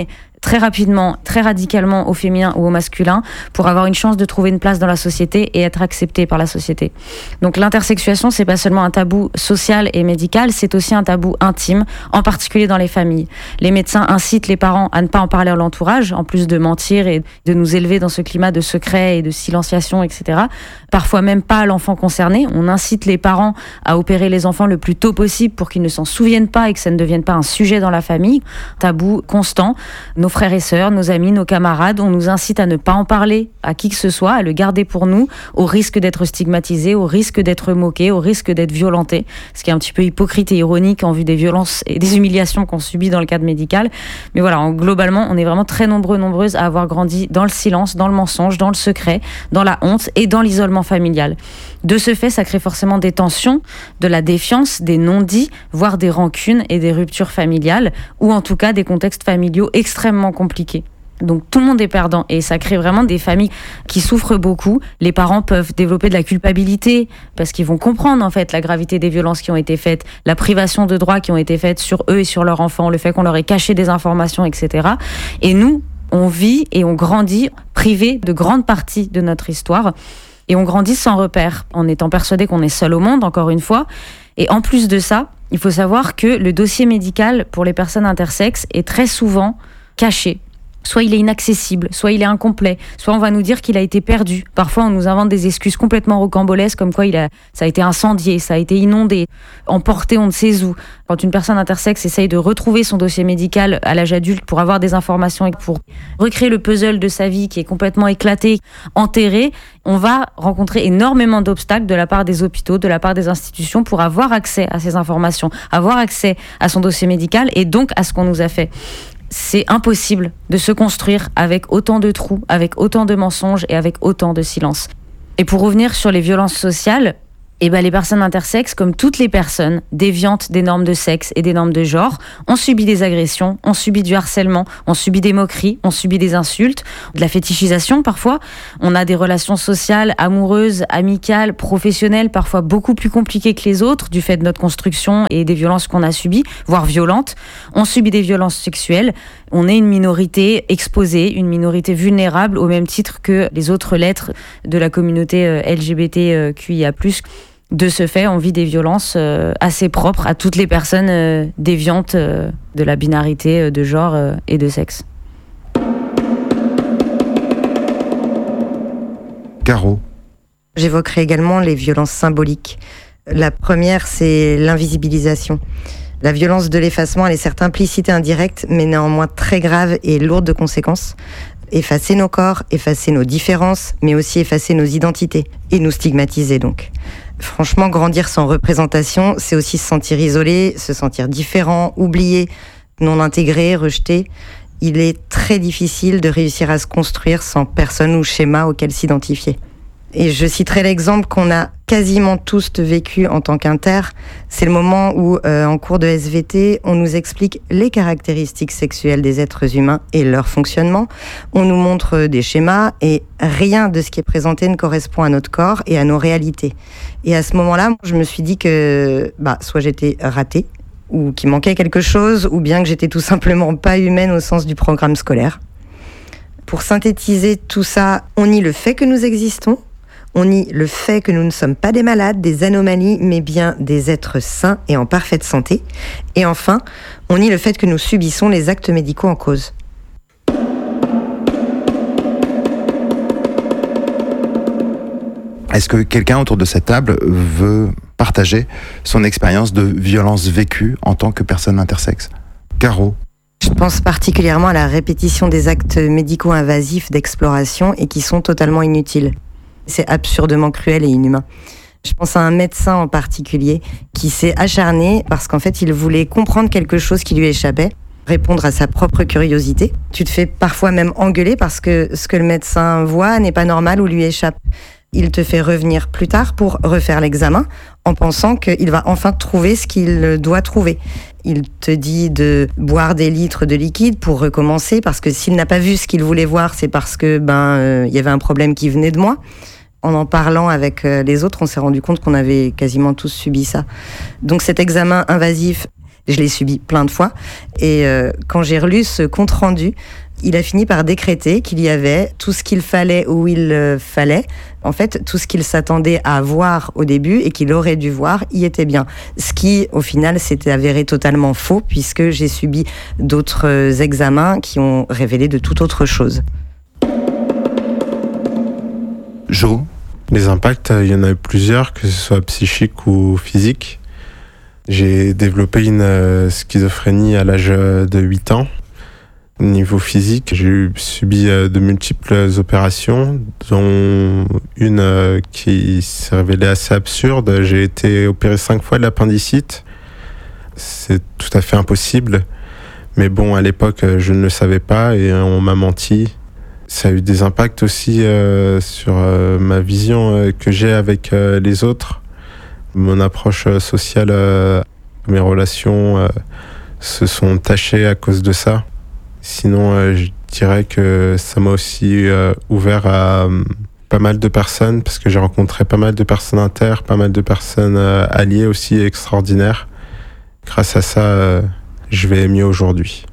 très rapidement, très radicalement au féminin ou au masculin pour avoir une chance de trouver une place dans la société et être accepté par la société. Donc l'intersexuation, c'est pas seulement un tabou social et médical, c'est aussi un tabou intime, en particulier dans les familles. Les médecins incitent les parents à ne pas en parler à l'entourage, en plus de mentir et de nous élever dans ce climat de secret et de silenciation, et cetera. Parfois même pas à l'enfant concerné. On incite les parents à opérer les enfants le plus tôt possible pour qu'ils ne s'en souviennent pas et que ça ne devienne pas un sujet dans la famille. Tabou constant. Nos frères et sœurs, nos amis, nos camarades, on nous incite à ne pas en parler à qui que ce soit, à le garder pour nous, au risque d'être stigmatisé, au risque d'être moqué, au risque d'être violenté. Ce qui est un petit peu hypocrite et ironique en vue des violences et des humiliations qu'on subit dans le cadre médical. Mais voilà, en, globalement, on est vraiment très nombreux, nombreuses à avoir grandi dans le silence, dans le mensonge, dans le secret, dans la honte et dans l'isolement familial. De ce fait, ça crée forcément des tensions, de la défiance, des non-dits, voire des rancunes et des ruptures familiales, ou en tout cas des contextes familiaux extrêmement compliqués. Donc tout le monde est perdant et ça crée vraiment des familles qui souffrent beaucoup. Les parents peuvent développer de la culpabilité parce qu'ils vont comprendre en fait la gravité des violences qui ont été faites, la privation de droits qui ont été faites sur eux et sur leurs enfants, le fait qu'on leur ait caché des informations, et cetera. Et nous, on vit et on grandit privés de grandes parties de notre histoire et on grandit sans repère, en étant persuadé qu'on est seul au monde, encore une fois. Et en plus de ça, il faut savoir que le dossier médical pour les personnes intersexes est très souvent caché. Soit il est inaccessible, soit il est incomplet, soit on va nous dire qu'il a été perdu. Parfois, on nous invente des excuses complètement rocambolesques, comme quoi il a, ça a été incendié, ça a été inondé, emporté on ne sait où. Quand une personne intersexe essaye de retrouver son dossier médical à l'âge adulte pour avoir des informations et pour recréer le puzzle de sa vie qui est complètement éclaté, enterré, on va rencontrer énormément d'obstacles de la part des hôpitaux, de la part des institutions pour avoir accès à ces informations, avoir accès à son dossier médical et donc à ce qu'on nous a fait. C'est impossible de se construire avec autant de trous, avec autant de mensonges et avec autant de silence. Et pour revenir sur les violences sociales, eh ben les personnes intersexes, comme toutes les personnes déviantes des normes de sexe et des normes de genre, ont subi des agressions, ont subi du harcèlement, ont subi des moqueries, ont subi des insultes, de la fétichisation parfois. On a des relations sociales, amoureuses, amicales, professionnelles, parfois beaucoup plus compliquées que les autres, du fait de notre construction et des violences qu'on a subies, voire violentes. On subit des violences sexuelles. On est une minorité exposée, une minorité vulnérable, au même titre que les autres lettres de la communauté L G B T Q I A plus. De ce fait, on vit des violences euh, assez propres à toutes les personnes euh, déviantes euh, de la binarité euh, de genre euh, et de sexe. Caro. J'évoquerai également les violences symboliques. La première, c'est l'invisibilisation. La violence de l'effacement, elle est certes implicite et indirecte, mais néanmoins très grave et lourde de conséquences. Effacer nos corps, effacer nos différences, mais aussi effacer nos identités et nous stigmatiser donc. Franchement, grandir sans représentation, c'est aussi se sentir isolé, se sentir différent, oublié, non intégré, rejeté. Il est très difficile de réussir à se construire sans personne ou schéma auquel s'identifier. Et je citerai l'exemple qu'on a quasiment tous vécu en tant qu'inter. C'est le moment où, euh, en cours de S V T, on nous explique les caractéristiques sexuelles des êtres humains et leur fonctionnement. On nous montre des schémas et rien de ce qui est présenté ne correspond à notre corps et à nos réalités. Et à ce moment-là, je me suis dit que bah, soit j'étais ratée, ou qu'il manquait quelque chose, ou bien que j'étais tout simplement pas humaine au sens du programme scolaire. Pour synthétiser tout ça, on nie le fait que nous existons, on nie le fait que nous ne sommes pas des malades, des anomalies, mais bien des êtres sains et en parfaite santé. Et enfin, on nie le fait que nous subissons les actes médicaux en cause. Est-ce que quelqu'un autour de cette table veut partager son expérience de violence vécue en tant que personne intersexe ? Caro. Je pense particulièrement à la répétition des actes médicaux invasifs d'exploration et qui sont totalement inutiles. C'est absurdement cruel et inhumain. Je pense à un médecin en particulier qui s'est acharné parce qu'en fait, il voulait comprendre quelque chose qui lui échappait, répondre à sa propre curiosité. Tu te fais parfois même engueuler parce que ce que le médecin voit n'est pas normal ou lui échappe. Il te fait revenir plus tard pour refaire l'examen en pensant qu'il va enfin trouver ce qu'il doit trouver. Il te dit de boire des litres de liquide pour recommencer parce que s'il n'a pas vu ce qu'il voulait voir, c'est parce que ben euh, il y avait un problème qui venait de moi. En en parlant avec les autres, on s'est rendu compte qu'on avait quasiment tous subi ça. Donc cet examen invasif, je l'ai subi plein de fois. Et euh, quand j'ai relu ce compte-rendu, il a fini par décréter qu'il y avait tout ce qu'il fallait où il euh, fallait. En fait, tout ce qu'il s'attendait à voir au début et qu'il aurait dû voir y était bien. Ce qui, au final, s'était avéré totalement faux puisque j'ai subi d'autres examens qui ont révélé de toute autre chose. Jo ? Les impacts, il y en a eu plusieurs, que ce soit psychique ou physique. J'ai développé une euh, schizophrénie à l'âge de huit ans. Au niveau physique, j'ai subi euh, de multiples opérations, dont une euh, qui s'est révélée assez absurde. J'ai été opéré cinq fois de l'appendicite. C'est tout à fait impossible. Mais bon, à l'époque, je ne le savais pas et on m'a menti. Ça a eu des impacts aussi euh, sur euh, ma vision euh, que j'ai avec euh, les autres. Mon approche euh, sociale, euh, mes relations euh, se sont tachées à cause de ça. Sinon, euh, je dirais que ça m'a aussi euh, ouvert à euh, pas mal de personnes, parce que j'ai rencontré pas mal de personnes inter, pas mal de personnes euh, alliées aussi extraordinaires. Grâce à ça, euh, je vais mieux aujourd'hui.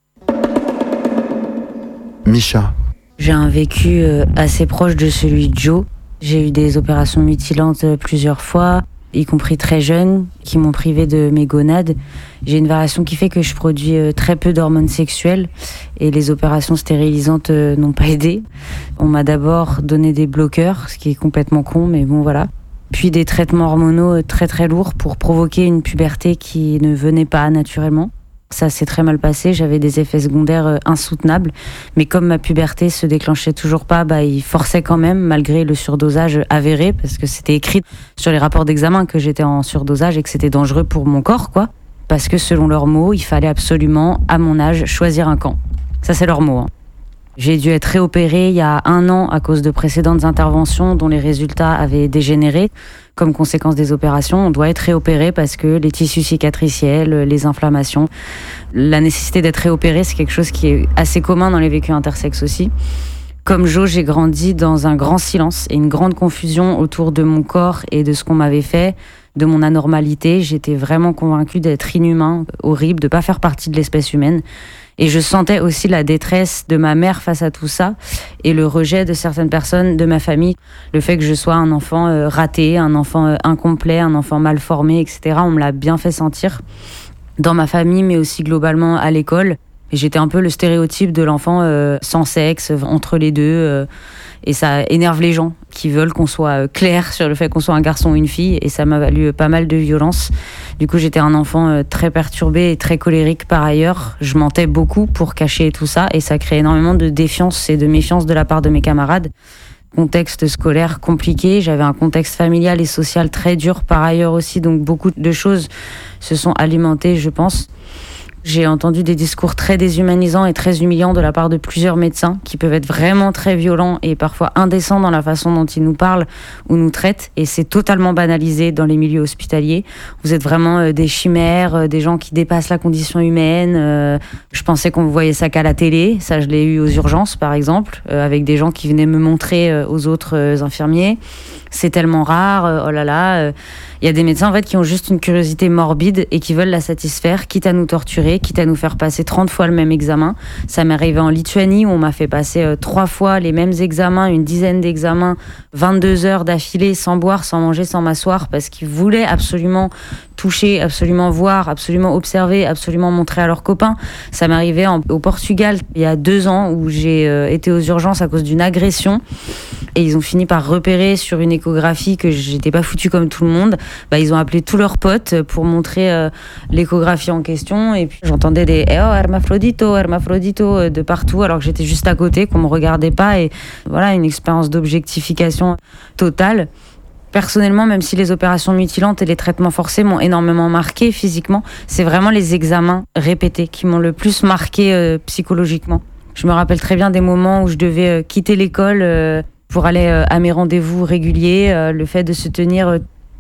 Misha. J'ai un vécu assez proche de celui de Jo. J'ai eu des opérations mutilantes plusieurs fois, y compris très jeune, qui m'ont privé de mes gonades. J'ai une variation qui fait que je produis très peu d'hormones sexuelles et les opérations stérilisantes n'ont pas aidé. On m'a d'abord donné des bloqueurs, ce qui est complètement con, mais bon voilà. Puis des traitements hormonaux très très lourds pour provoquer une puberté qui ne venait pas naturellement. Ça s'est très mal passé, j'avais des effets secondaires insoutenables. Mais comme ma puberté se déclenchait toujours pas, bah, il forçait quand même, malgré le surdosage avéré, parce que c'était écrit sur les rapports d'examen que j'étais en surdosage et que c'était dangereux pour mon corps, quoi. Parce que selon leurs mots, il fallait absolument, à mon âge, choisir un camp. Ça, c'est leurs mots, hein. J'ai dû être réopérée il y a un an à cause de précédentes interventions dont les résultats avaient dégénéré. Comme conséquence des opérations, on doit être réopéré parce que les tissus cicatriciels, les inflammations, la nécessité d'être réopéré, c'est quelque chose qui est assez commun dans les vécus intersexes aussi. Comme Jo, j'ai grandi dans un grand silence et une grande confusion autour de mon corps et de ce qu'on m'avait fait, de mon anormalité. J'étais vraiment convaincue d'être inhumain, horrible, de pas faire partie de l'espèce humaine. Et je sentais aussi la détresse de ma mère face à tout ça et le rejet de certaines personnes de ma famille. Le fait que je sois un enfant euh, raté, un enfant euh, incomplet, un enfant mal formé, et cetera. On me l'a bien fait sentir dans ma famille, mais aussi globalement à l'école. Et j'étais un peu le stéréotype de l'enfant euh, sans sexe, entre les deux. Euh, et ça énerve les gens qui veulent qu'on soit clair sur le fait qu'on soit un garçon ou une fille. Et ça m'a valu pas mal de violence. Du coup, j'étais un enfant euh, très perturbé et très colérique par ailleurs. Je mentais beaucoup pour cacher tout ça. Et ça créait énormément de défiance et de méfiance de la part de mes camarades. Contexte scolaire compliqué. J'avais un contexte familial et social très dur par ailleurs aussi. Donc beaucoup de choses se sont alimentées, je pense. J'ai entendu des discours très déshumanisants et très humiliants de la part de plusieurs médecins qui peuvent être vraiment très violents et parfois indécents dans la façon dont ils nous parlent ou nous traitent. Et c'est totalement banalisé dans les milieux hospitaliers. Vous êtes vraiment des chimères, des gens qui dépassent la condition humaine. Je pensais qu'on voyait ça qu'à la télé. Ça, je l'ai eu aux urgences, par exemple, avec des gens qui venaient me montrer aux autres infirmiers. C'est tellement rare, oh là là. Il y a des médecins en fait qui ont juste une curiosité morbide et qui veulent la satisfaire, quitte à nous torturer, quitte à nous faire passer trente fois le même examen. Ça m'est arrivé en Lituanie où on m'a fait passer euh, trois fois les mêmes examens, une dizaine d'examens, vingt-deux heures d'affilée, sans boire, sans manger, sans m'asseoir, parce qu'ils voulaient absolument toucher, absolument voir, absolument observer, absolument montrer à leurs copains. Ça m'est arrivé en, au Portugal il y a deux ans où j'ai euh, été aux urgences à cause d'une agression et ils ont fini par repérer sur une échographie que j'étais pas foutue comme tout le monde. Bah, ils ont appelé tous leurs potes pour montrer euh, l'échographie en question et puis j'entendais des eh oh hermaphrodito, hermaphrodito de partout alors que j'étais juste à côté, qu'on me regardait pas et voilà, une expérience d'objectification totale. Personnellement, même si les opérations mutilantes et les traitements forcés m'ont énormément marqué physiquement, c'est vraiment les examens répétés qui m'ont le plus marqué euh, psychologiquement. Je me rappelle très bien des moments où je devais euh, quitter l'école euh, pour aller euh, à mes rendez-vous réguliers, euh, le fait de se tenir euh,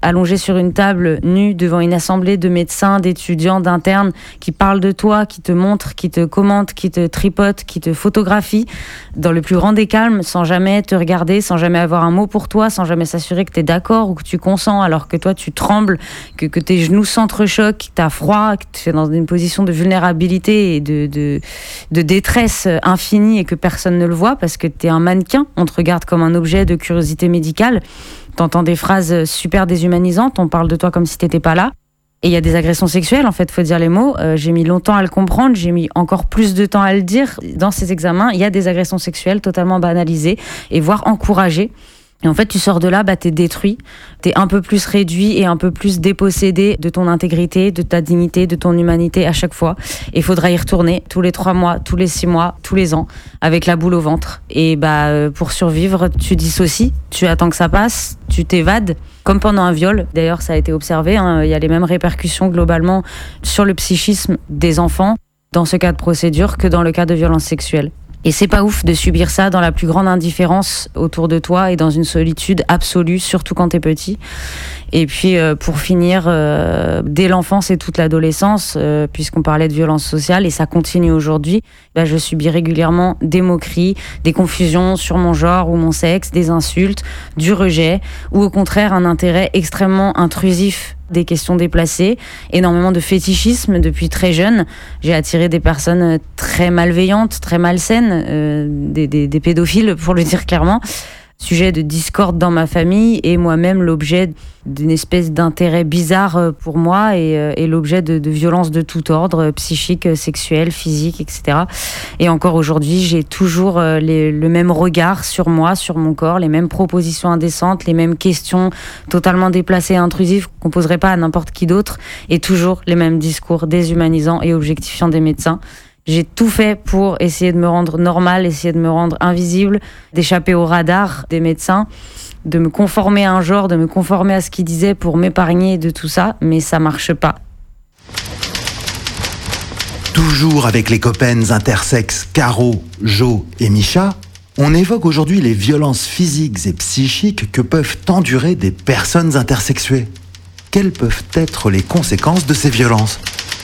allongé sur une table, nu, devant une assemblée de médecins, d'étudiants, d'internes, qui parlent de toi, qui te montrent, qui te commentent, qui te tripotent, qui te photographient, dans le plus grand des calmes, sans jamais te regarder, sans jamais avoir un mot pour toi, sans jamais s'assurer que tu es d'accord ou que tu consens, alors que toi tu trembles, que, que tes genoux s'entrechoquent, que tu as froid, que tu es dans une position de vulnérabilité et de, de, de détresse infinie et que personne ne le voit parce que tu es un mannequin, on te regarde comme un objet de curiosité médicale. T'entends des phrases super déshumanisantes, on parle de toi comme si t'étais pas là. Et il y a des agressions sexuelles, en fait, faut dire les mots. Euh, j'ai mis longtemps à le comprendre, j'ai mis encore plus de temps à le dire. Dans ces examens, il y a des agressions sexuelles totalement banalisées et voire encouragées. Et en fait, tu sors de là, bah, t'es détruit, t'es un peu plus réduit et un peu plus dépossédé de ton intégrité, de ta dignité, de ton humanité à chaque fois. Et il faudra y retourner tous les trois mois, tous les six mois, tous les ans, avec la boule au ventre. Et bah, pour survivre, tu dissocies, tu attends que ça passe, tu t'évades, comme pendant un viol. D'ailleurs, ça a été observé, hein, il y a les mêmes répercussions globalement sur le psychisme des enfants dans ce cas de procédure que dans le cas de violence sexuelle. Et c'est pas ouf de subir ça dans la plus grande indifférence autour de toi et dans une solitude absolue, surtout quand t'es petit. Et puis euh, pour finir, euh, dès l'enfance et toute l'adolescence, euh, puisqu'on parlait de violence sociale, et ça continue aujourd'hui, bah, je subis régulièrement des moqueries, des confusions sur mon genre ou mon sexe, des insultes, du rejet, ou au contraire un intérêt extrêmement intrusif, des questions déplacées, énormément de fétichisme depuis très jeune. J'ai attiré des personnes très malveillantes, très malsaines, euh, des, des, des pédophiles pour le dire clairement. Sujet de discorde dans ma famille et moi-même l'objet d'une espèce d'intérêt bizarre pour moi et, et l'objet de, de violences de tout ordre, psychique, sexuelle, physique, et cetera. Et encore aujourd'hui, j'ai toujours les, le même regard sur moi, sur mon corps, les mêmes propositions indécentes, les mêmes questions totalement déplacées et intrusives qu'on ne poserait pas à n'importe qui d'autre et toujours les mêmes discours déshumanisants et objectifiants des médecins. J'ai tout fait pour essayer de me rendre normale, essayer de me rendre invisible, d'échapper au radar des médecins, de me conformer à un genre, de me conformer à ce qu'ils disaient pour m'épargner de tout ça, mais ça marche pas. Toujours avec les copains intersexes Caro, Jo et Micha, on évoque aujourd'hui les violences physiques et psychiques que peuvent endurer des personnes intersexuées. Quelles peuvent être les conséquences de ces violences ?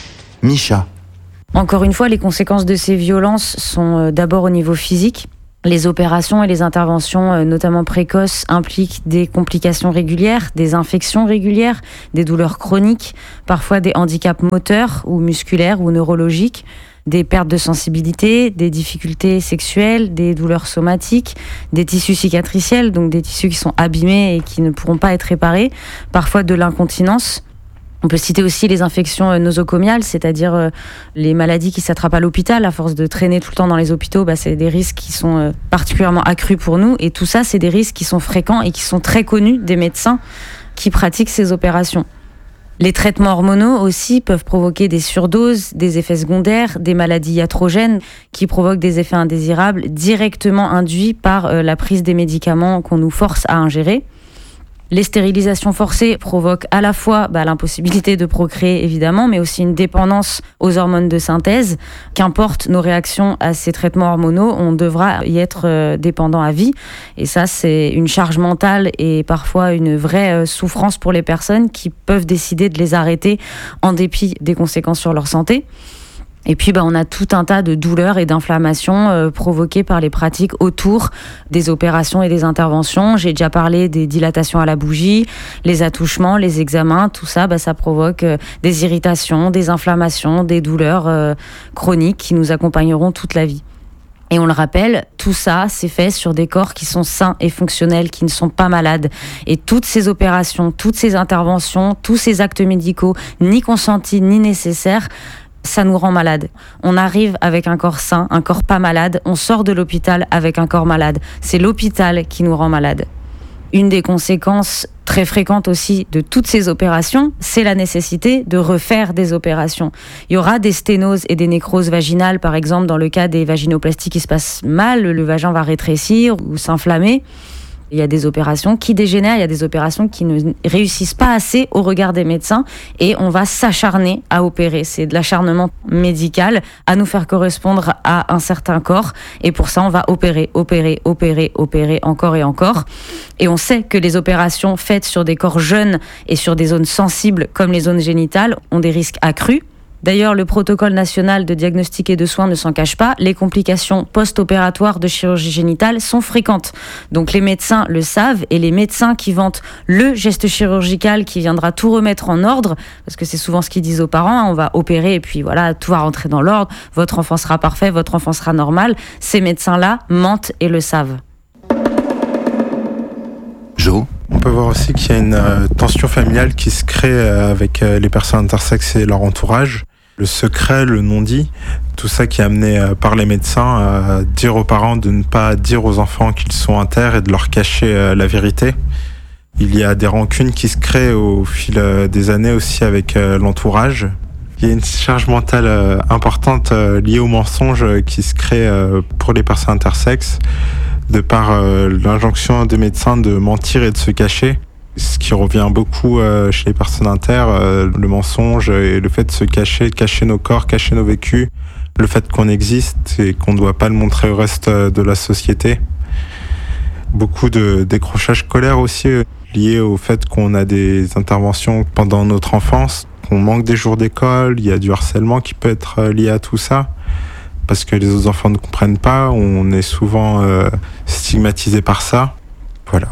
Micha. Encore une fois, les conséquences de ces violences sont d'abord au niveau physique. Les opérations et les interventions, notamment précoces, impliquent des complications régulières, des infections régulières, des douleurs chroniques, parfois des handicaps moteurs ou musculaires ou neurologiques, des pertes de sensibilité, des difficultés sexuelles, des douleurs somatiques, des tissus cicatriciels, donc des tissus qui sont abîmés et qui ne pourront pas être réparés, parfois de l'incontinence. On peut citer aussi les infections nosocomiales, c'est-à-dire euh, les maladies qui s'attrapent à l'hôpital. À force de traîner tout le temps dans les hôpitaux, bah, c'est des risques qui sont euh, particulièrement accrus pour nous. Et tout ça, c'est des risques qui sont fréquents et qui sont très connus des médecins qui pratiquent ces opérations. Les traitements hormonaux aussi peuvent provoquer des surdoses, des effets secondaires, des maladies iatrogènes qui provoquent des effets indésirables directement induits par euh, la prise des médicaments qu'on nous force à ingérer. Les stérilisations forcées provoquent à la fois bah, l'impossibilité de procréer, évidemment, mais aussi une dépendance aux hormones de synthèse. Qu'importe nos réactions à ces traitements hormonaux, on devra y être euh, dépendant à vie. Et ça, c'est une charge mentale et parfois une vraie euh, souffrance pour les personnes qui peuvent décider de les arrêter en dépit des conséquences sur leur santé. Et puis, bah, on a tout un tas de douleurs et d'inflammations euh, provoquées par les pratiques autour des opérations et des interventions. J'ai déjà parlé des dilatations à la bougie, les attouchements, les examens, tout ça, bah, ça provoque euh, des irritations, des inflammations, des douleurs euh, chroniques qui nous accompagneront toute la vie. Et on le rappelle, tout ça, c'est fait sur des corps qui sont sains et fonctionnels, qui ne sont pas malades. Et toutes ces opérations, toutes ces interventions, tous ces actes médicaux, ni consentis, ni nécessaires, ça nous rend malade. On arrive avec un corps sain, un corps pas malade. On sort de l'hôpital avec un corps malade. C'est l'hôpital qui nous rend malade. Une des conséquences très fréquentes aussi de toutes ces opérations, c'est la nécessité de refaire des opérations. Il y aura des sténoses et des nécroses vaginales, par exemple, dans le cas des vaginoplasties qui se passent mal, le vagin va rétrécir ou s'inflammer. Il y a des opérations qui dégénèrent, il y a des opérations qui ne réussissent pas assez au regard des médecins et on va s'acharner à opérer. C'est de l'acharnement médical à nous faire correspondre à un certain corps et pour ça on va opérer, opérer, opérer, opérer encore et encore. Et on sait que les opérations faites sur des corps jeunes et sur des zones sensibles comme les zones génitales ont des risques accrus. D'ailleurs, le protocole national de diagnostic et de soins ne s'en cache pas. Les complications post-opératoires de chirurgie génitale sont fréquentes. Donc les médecins le savent et les médecins qui vantent le geste chirurgical qui viendra tout remettre en ordre, parce que c'est souvent ce qu'ils disent aux parents, hein, on va opérer et puis voilà, tout va rentrer dans l'ordre, votre enfant sera parfait, votre enfant sera normal. Ces médecins-là mentent et le savent. Jo ? On peut voir aussi qu'il y a une euh, tension familiale qui se crée euh, avec euh, les personnes intersexes et leur entourage. Le secret, le non-dit, tout ça qui est amené euh, par les médecins à dire aux parents de ne pas dire aux enfants qu'ils sont inter et de leur cacher euh, la vérité. Il y a des rancunes qui se créent au fil euh, des années aussi avec euh, l'entourage. Il y a une charge mentale euh, importante euh, liée au mensonge euh, qui se crée euh, pour les personnes intersexes, de par euh, l'injonction des médecins de mentir et de se cacher, ce qui revient beaucoup euh, chez les personnes inter, euh, le mensonge et le fait de se cacher, de cacher nos corps, cacher nos vécus, le fait qu'on existe et qu'on ne doit pas le montrer au reste de la société. Beaucoup de décrochage scolaire aussi euh, lié au fait qu'on a des interventions pendant notre enfance, qu'on manque des jours d'école, il y a du harcèlement qui peut être euh, lié à tout ça. Parce que les autres enfants ne comprennent pas, on est souvent euh, stigmatisé par ça. Voilà.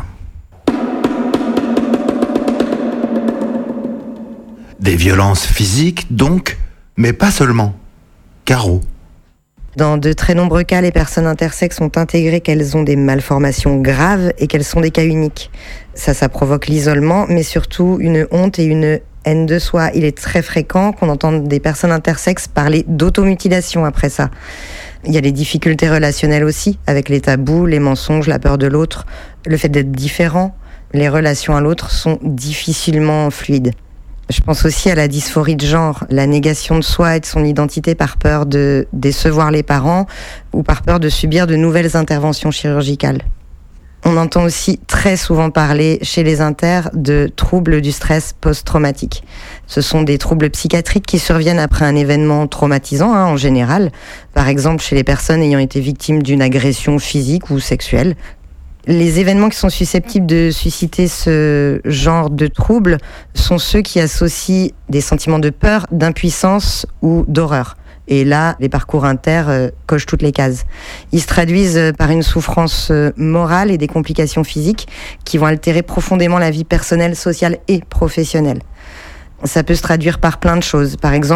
Des violences physiques, donc, mais pas seulement. Caro. Dans de très nombreux cas, les personnes intersexes ont intégré qu'elles ont des malformations graves et qu'elles sont des cas uniques. Ça, ça provoque l'isolement, mais surtout une honte et une haine de soi. Il est très fréquent qu'on entende des personnes intersexes parler d'automutilation après ça. Il y a les difficultés relationnelles aussi, avec les tabous, les mensonges, la peur de l'autre, le fait d'être différent. Les relations à l'autre sont difficilement fluides. Je pense aussi à la dysphorie de genre, la négation de soi et de son identité par peur de décevoir les parents ou par peur de subir de nouvelles interventions chirurgicales. On entend aussi très souvent parler chez les inters de troubles du stress post-traumatique. Ce sont des troubles psychiatriques qui surviennent après un événement traumatisant, hein, en général. Par exemple, chez les personnes ayant été victimes d'une agression physique ou sexuelle. Les événements qui sont susceptibles de susciter ce genre de troubles sont ceux qui associent des sentiments de peur, d'impuissance ou d'horreur. Et là, les parcours inter euh, cochent toutes les cases. Ils se traduisent par une souffrance euh, morale et des complications physiques qui vont altérer profondément la vie personnelle, sociale et professionnelle. Ça peut se traduire par plein de choses. Par exemple,